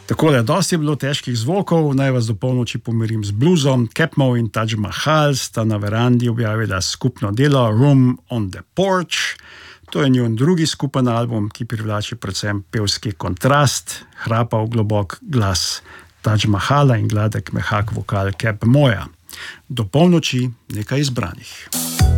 Takole, dosti je bilo težkih zvokov, naj vas do polnoči pomirim z bluzom. Capmo in Taj Mahal sta na verandi objavila skupno delo Room on the Porch. To je njun drugi skupen album, ki privlači predvsem pevski kontrast, hrapav globok glas Taj Mahala in gladek mehak vokal Capmoja. Do polnoči nekaj izbranih.